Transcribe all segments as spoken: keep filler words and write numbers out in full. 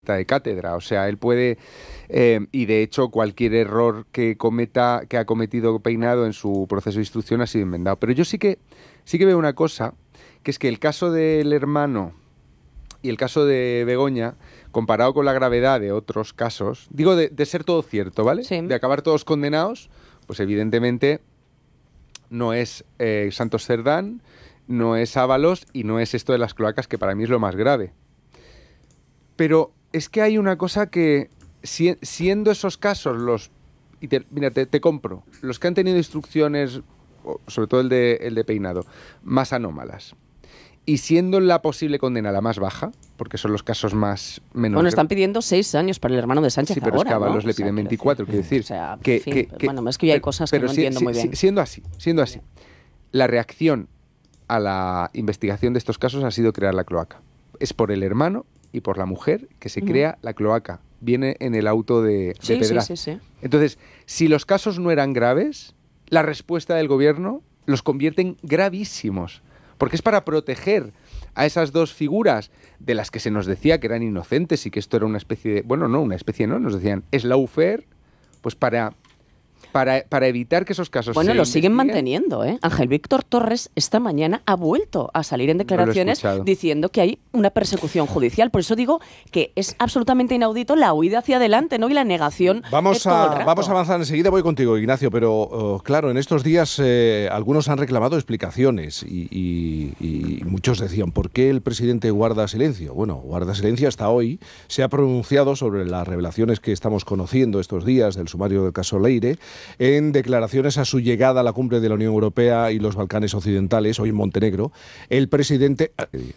de cátedra, o sea, él puede, eh, y de hecho cualquier error que cometa, que ha cometido Peinado en su proceso de instrucción ha sido enmendado. Pero yo sí que, sí que veo una cosa, que es que el caso del hermano y el caso de Begoña, comparado con la gravedad de otros casos, digo de, de ser todo cierto, ¿vale? Sí. De acabar todos condenados, pues evidentemente no es eh, Santos Cerdán, no es Ábalos y no es esto de las cloacas, que para mí es lo más grave. Pero es que hay una cosa que, si, siendo esos casos los... Y te, mira, te, te compro. Los que han tenido instrucciones, sobre todo el de, el de Peinado, más anómalas, y siendo la posible condena la más baja, porque son los casos más menores... Bueno, están pidiendo seis años para el hermano de Sánchez. Sí, pero ahora, es que a Ábalos ¿no? le O sea, piden veinticuatro, quiero decir. O sea, que, en fin, que, que, bueno, es que ya hay cosas que no si, entiendo si, muy bien. Si, siendo así, siendo así, la reacción a la investigación de estos casos ha sido crear la cloaca. Es por el hermano y por la mujer que se crea uh-huh. la cloaca. Viene en el auto de, de sí, Pedraz. Sí, sí, sí. Entonces, si los casos no eran graves, la respuesta del gobierno los convierte en gravísimos. Porque es para proteger a esas dos figuras de las que se nos decía que eran inocentes y que esto era una especie de... Bueno, no, una especie no, nos decían, es lawfare, pues para... Para, para evitar que esos casos bueno, se lo siguen investiguen. manteniendo, ¿eh? Ángel Víctor Torres esta mañana ha vuelto a salir en declaraciones no diciendo que hay una persecución judicial. Por eso digo que es absolutamente inaudito la huida hacia adelante, ¿no? Y la negación. Vamos, todo a, el rato. vamos a avanzar enseguida, voy contigo, Ignacio, pero uh, claro, en estos días eh, algunos han reclamado explicaciones y, y, y muchos decían, ¿por qué el presidente guarda silencio? Bueno, guarda silencio hasta hoy, se ha pronunciado sobre las revelaciones que estamos conociendo estos días del sumario del caso Leire, en declaraciones a su llegada a la cumbre de la Unión Europea y los Balcanes Occidentales, hoy en Montenegro, el presidente... Eh,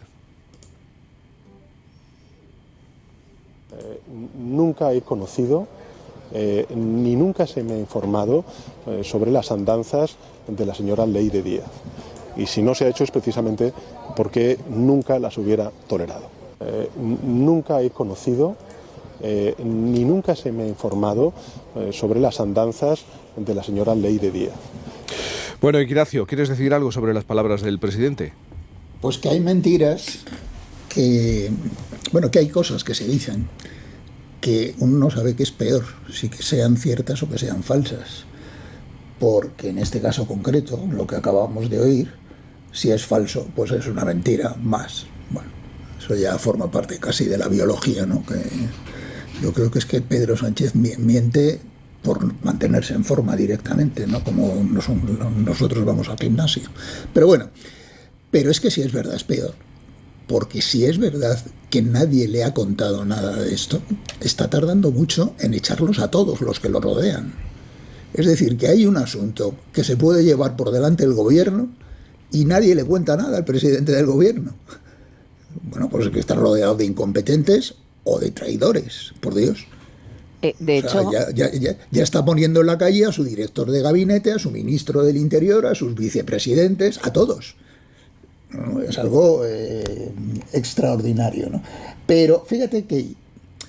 nunca he conocido, eh, ni nunca se me ha informado eh, sobre las andanzas de la señora Leire Díaz. Y si no se ha hecho es precisamente porque nunca las hubiera tolerado. Eh, nunca he conocido... Eh, ni nunca se me ha informado eh, sobre las andanzas de la señora Leire Díaz. Bueno, Ignacio, ¿quieres decir algo sobre las palabras del presidente? Pues que hay mentiras, que bueno, que hay cosas que se dicen que uno no sabe qué es peor, si que sean ciertas o que sean falsas, porque en este caso concreto, lo que acabamos de oír, si es falso, pues es una mentira más. Bueno, eso ya forma parte casi de la biología, ¿no? Que yo creo que es que Pedro Sánchez miente por mantenerse en forma directamente, ¿no? Como nosotros vamos al gimnasio. Pero bueno, pero es que si es verdad es peor, porque si es verdad que nadie le ha contado nada de esto, está tardando mucho en echarlos a todos los que lo rodean. Es decir, que hay un asunto que se puede llevar por delante el gobierno y nadie le cuenta nada al presidente del gobierno. Bueno, pues es que está rodeado de incompetentes o de traidores, por Dios. Eh, de o sea, hecho... ya, ya, ya, ya está poniendo en la calle a su director de gabinete, a su ministro del Interior, a sus vicepresidentes, a todos. ¿No? Es algo eh, extraordinario, ¿no? Pero fíjate que, eh,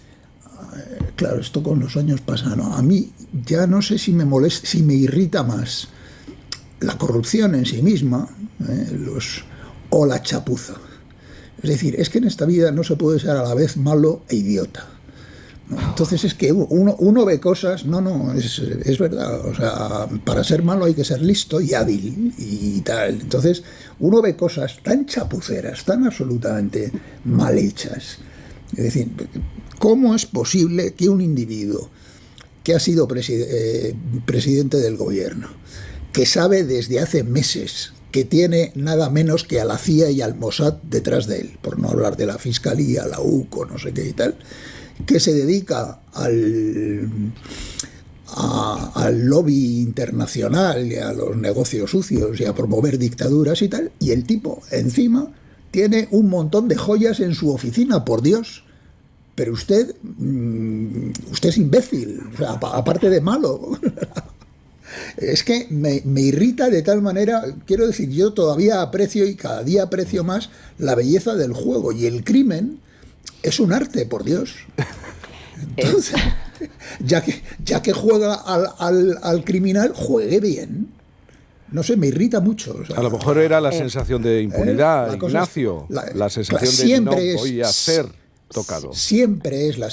claro, esto con los años pasa, ¿no? A mí ya no sé si me molesta, si me irrita más la corrupción en sí misma, ¿eh? los, o la chapuza. Es decir, es que en esta vida no se puede ser a la vez malo e idiota, ¿no? Entonces es que uno, uno ve cosas, no, no, es, es verdad, o sea, para ser malo hay que ser listo y hábil y tal. Entonces uno ve cosas tan chapuceras, tan absolutamente mal hechas. Es decir, ¿cómo es posible que un individuo que ha sido preside, eh, presidente del gobierno, que sabe desde hace meses que tiene nada menos que a la C I A y al Mossad detrás de él, por no hablar de la Fiscalía, la U C O, no sé qué y tal, que se dedica al, a, al lobby internacional y a los negocios sucios y a promover dictaduras y tal, y el tipo encima tiene un montón de joyas en su oficina, por Dios. Pero usted, usted es imbécil, o sea, aparte de malo. Es que me, me irrita de tal manera, quiero decir, yo todavía aprecio y cada día aprecio más la belleza del juego, y el crimen es un arte, por Dios. Entonces, ya que, ya que juega al, al, al criminal, juegue bien. No sé, me irrita mucho. O sea, a lo mejor era la eh, sensación de impunidad, eh, la Ignacio, es, la, la sensación siempre de no es, voy a ser tocado. Siempre es la